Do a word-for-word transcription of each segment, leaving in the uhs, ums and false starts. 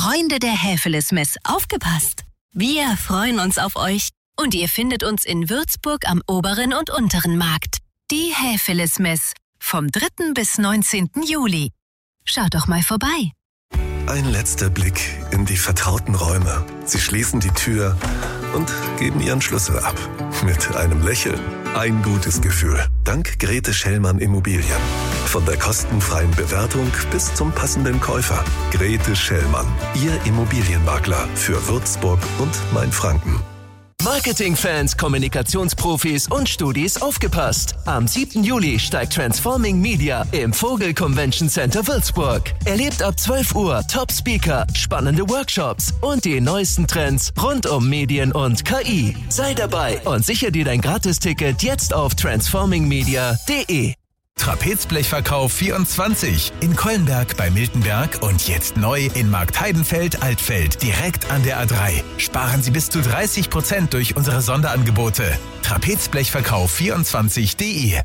Freunde der Häfeles-Mess, aufgepasst! Wir freuen uns auf euch und ihr findet uns in Würzburg am Oberen und Unteren Markt. Die Häfeles-Mess vom dritten bis neunzehnten Juli. Schaut doch mal vorbei. Ein letzter Blick in die vertrauten Räume. Sie schließen die Tür und geben ihren Schlüssel ab. Mit einem Lächeln. Ein gutes Gefühl. Dank Grete Schellmann Immobilien. Von der kostenfreien Bewertung bis zum passenden Käufer. Grete Schellmann. Ihr Immobilienmakler für Würzburg und Mainfranken. Marketingfans, Kommunikationsprofis und Studis, aufgepasst! Am siebten Juli steigt Transforming Media im Vogel Convention Center Würzburg. Erlebt ab zwölf Uhr Top-Speaker, spannende Workshops und die neuesten Trends rund um Medien und K I. Sei dabei und sichere dir dein Gratisticket jetzt auf transforming media punkt de. Trapezblechverkauf vierundzwanzig in Kollenberg bei Miltenberg und jetzt neu in Marktheidenfeld-Altfeld, direkt an der A drei. Sparen Sie bis zu dreißig Prozent durch unsere Sonderangebote. Trapezblechverkauf vierundzwanzig punkt de.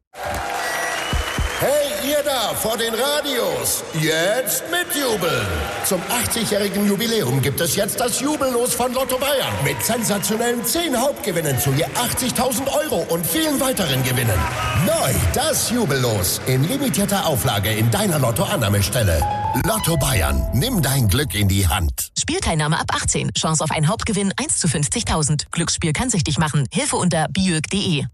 Hey, ihr da vor den Radios, jetzt mitjubeln! Zum achtzigjährigen Jubiläum gibt es jetzt das Jubellos von Lotto Bayern mit sensationellen zehn Hauptgewinnen zu je achtzigtausend Euro und vielen weiteren Gewinnen. Neu das Jubellos in limitierter Auflage in deiner Lotto-Annahmestelle. Lotto Bayern, nimm dein Glück in die Hand. Spielteilnahme ab achtzehn. Chance auf einen Hauptgewinn eins zu fünfzigtausend. Glücksspiel kann süchtig machen. Hilfe unter biög punkt de.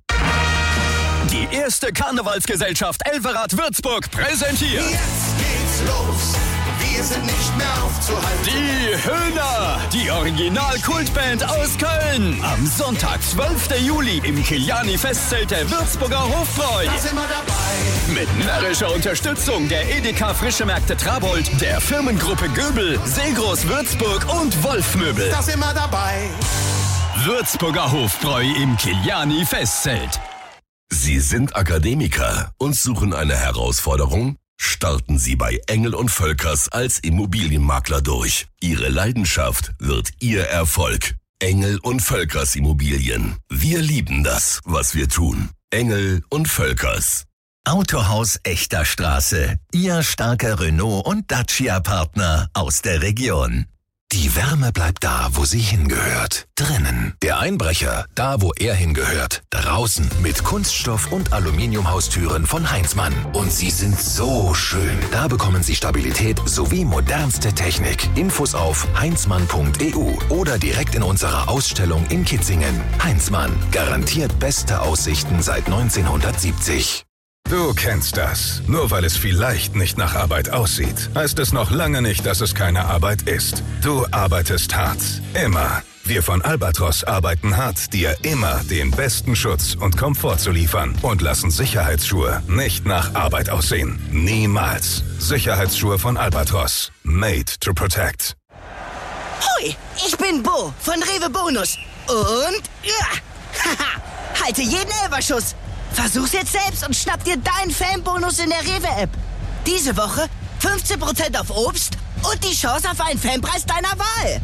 Die erste Karnevalsgesellschaft Elverrad Würzburg präsentiert. Jetzt geht's los, wir sind nicht mehr aufzuhalten. Die Höhner, die Original-Kultband aus Köln. Am Sonntag, zwölften Juli im Kiliani Festzelt der Würzburger Hofbräu. Da sind wir dabei. Mit närrischer Unterstützung der Edeka Frische Märkte Trabold, der Firmengruppe Göbel, Seegros Würzburg und Wolfmöbel. Da sind wir dabei. Würzburger Hofbräu im Kiliani Festzelt. Sie sind Akademiker und suchen eine Herausforderung? Starten Sie bei Engel und Völkers als Immobilienmakler durch. Ihre Leidenschaft wird Ihr Erfolg. Engel und Völkers Immobilien. Wir lieben das, was wir tun. Engel und Völkers. Autohaus Echter Straße. Ihr starker Renault- und Dacia-Partner aus der Region. Die Wärme bleibt da, wo sie hingehört. Drinnen. Der Einbrecher, da wo er hingehört. Draußen mit Kunststoff- und Aluminiumhaustüren von Heinzmann. Und sie sind so schön. Da bekommen Sie Stabilität sowie modernste Technik. Infos auf heinzmann punkt e u oder direkt in unserer Ausstellung in Kitzingen. Heinzmann. Garantiert beste Aussichten seit neunzehnhundertsiebzig. Du kennst das. Nur weil es vielleicht nicht nach Arbeit aussieht, heißt es noch lange nicht, dass es keine Arbeit ist. Du arbeitest hart. Immer. Wir von Albatros arbeiten hart, dir immer den besten Schutz und Komfort zu liefern und lassen Sicherheitsschuhe nicht nach Arbeit aussehen. Niemals. Sicherheitsschuhe von Albatros. Made to protect. Hoi, ich bin Bo von Rewe Bonus. Und ja, haha, halte jeden Elberschuss. Versuch's jetzt selbst und schnapp dir deinen Fanbonus in der Rewe-App. Diese Woche fünfzehn Prozent auf Obst und die Chance auf einen Fanpreis deiner Wahl.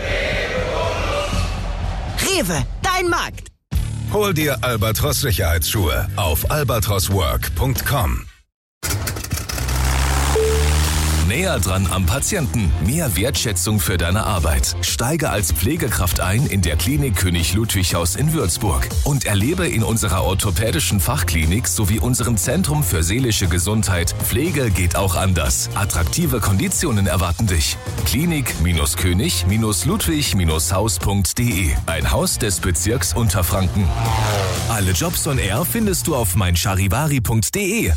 Rewe, dein Markt. Hol dir Albatros Sicherheitsschuhe auf albatros work punkt com. Näher dran am Patienten. Mehr Wertschätzung für deine Arbeit. Steige als Pflegekraft ein in der Klinik König Ludwig Haus in Würzburg und erlebe in unserer orthopädischen Fachklinik sowie unserem Zentrum für seelische Gesundheit Pflege geht auch anders. Attraktive Konditionen erwarten dich. Klinik-König Ludwig Haus punkt de. Ein Haus des Bezirks Unterfranken. Alle Jobs on Air findest du auf mein charivari punkt de.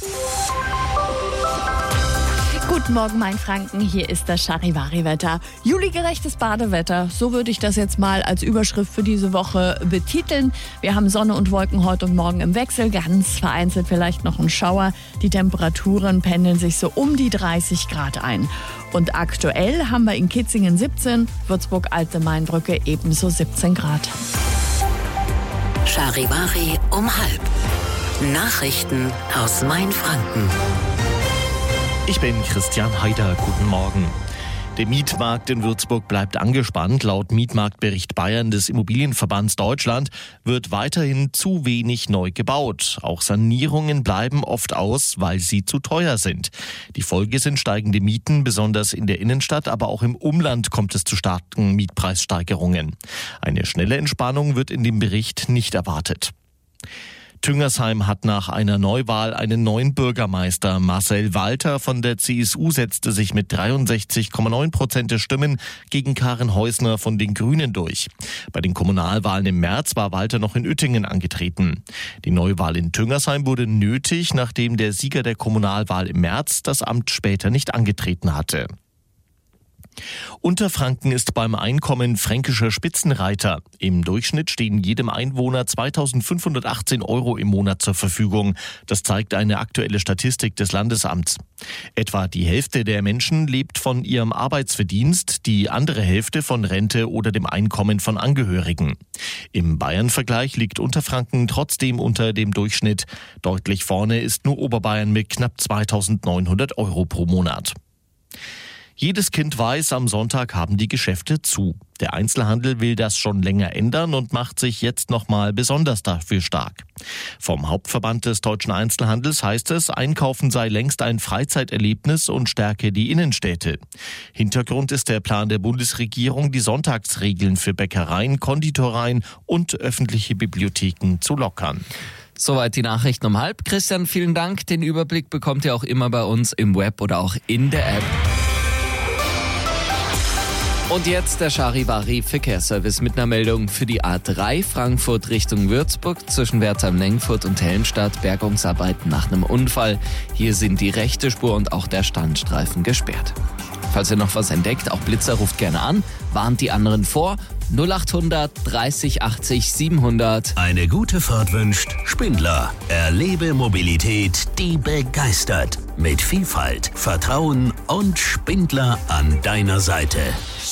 Guten Morgen, Mainfranken. Hier ist das Charivari-Wetter. Juligerechtes Badewetter. So würde ich das jetzt mal als Überschrift für diese Woche betiteln. Wir haben Sonne und Wolken heute und morgen im Wechsel. Ganz vereinzelt vielleicht noch ein Schauer. Die Temperaturen pendeln sich so um die dreißig Grad ein. Und aktuell haben wir in Kitzingen siebzehn, Würzburg Alte Mainbrücke ebenso siebzehn Grad. Charivari um halb. Nachrichten aus Mainfranken. Ich bin Christian Haider. Guten Morgen. Der Mietmarkt in Würzburg bleibt angespannt. Laut Mietmarktbericht Bayern des Immobilienverbands Deutschland wird weiterhin zu wenig neu gebaut. Auch Sanierungen bleiben oft aus, weil sie zu teuer sind. Die Folge sind steigende Mieten, besonders in der Innenstadt, aber auch im Umland kommt es zu starken Mietpreissteigerungen. Eine schnelle Entspannung wird in dem Bericht nicht erwartet. Tüngersheim hat nach einer Neuwahl einen neuen Bürgermeister. Marcel Walter von der C S U setzte sich mit dreiundsechzig Komma neun Prozent der Stimmen gegen Karin Heusner von den Grünen durch. Bei den Kommunalwahlen im März war Walter noch in Uettingen angetreten. Die Neuwahl in Tüngersheim wurde nötig, nachdem der Sieger der Kommunalwahl im März das Amt später nicht angetreten hatte. Unterfranken ist beim Einkommen fränkischer Spitzenreiter. Im Durchschnitt stehen jedem Einwohner zweitausendfünfhundertachtzehn Euro im Monat zur Verfügung. Das zeigt eine aktuelle Statistik des Landesamts. Etwa die Hälfte der Menschen lebt von ihrem Arbeitsverdienst, die andere Hälfte von Rente oder dem Einkommen von Angehörigen. Im Bayern-Vergleich liegt Unterfranken trotzdem unter dem Durchschnitt. Deutlich vorne ist nur Oberbayern mit knapp zweitausendneunhundert Euro pro Monat. Jedes Kind weiß, am Sonntag haben die Geschäfte zu. Der Einzelhandel will das schon länger ändern und macht sich jetzt nochmal besonders dafür stark. Vom Hauptverband des deutschen Einzelhandels heißt es, Einkaufen sei längst ein Freizeiterlebnis und stärke die Innenstädte. Hintergrund ist der Plan der Bundesregierung, die Sonntagsregeln für Bäckereien, Konditoreien und öffentliche Bibliotheken zu lockern. Soweit die Nachrichten um halb. Christian, vielen Dank. Den Überblick bekommt ihr auch immer bei uns im Web oder auch in der App. Und jetzt der Charivari Verkehrsservice mit einer Meldung für die A drei Frankfurt Richtung Würzburg zwischen Wertheim-Nengfurt und Hellenstadt. Bergungsarbeiten nach einem Unfall. Hier sind die rechte Spur und auch der Standstreifen gesperrt. Falls ihr noch was entdeckt, auch Blitzer ruft gerne an, warnt die anderen vor. null achthundert dreißig achtzig siebenhundert. Eine gute Fahrt wünscht Spindler. Erlebe Mobilität, die begeistert. Mit Vielfalt, Vertrauen und Spindler an deiner Seite.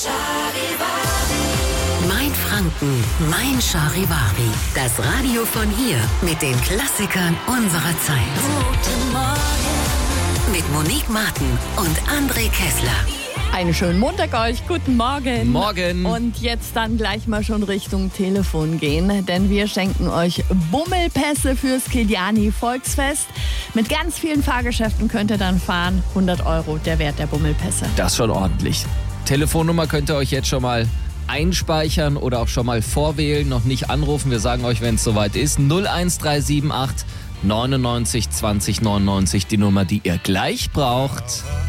Mein Franken, mein Charivari. Das Radio von hier mit den Klassikern unserer Zeit. Guten Morgen. Mit Monique Martin und André Kessler. Einen schönen Montag euch, guten Morgen. Morgen. Und jetzt dann gleich mal schon Richtung Telefon gehen, denn wir schenken euch Bummelpässe fürs Kiliani Volksfest. Mit ganz vielen Fahrgeschäften könnt ihr dann fahren. hundert Euro der Wert der Bummelpässe. Das ist schon ordentlich. Telefonnummer könnt ihr euch jetzt schon mal einspeichern oder auch schon mal vorwählen. Noch nicht anrufen, wir sagen euch, wenn es soweit ist. null eins drei sieben acht neunundneunzig zwanzig neunundneunzig, die Nummer, die ihr gleich braucht.